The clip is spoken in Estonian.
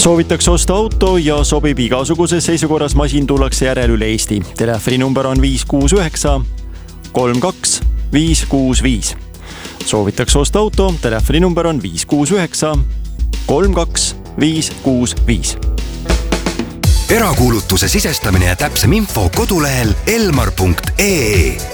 Soovitakse osta auto ja sobib igasuguses seisukorras masin tullakse järel üle Eesti. Telefoninumber on 569 32 565. Soovitakse osta auto, telefoninumber on 569 32 565. Erakuulutuse sisestamine ja täpsem info kodulehel elmar.ee.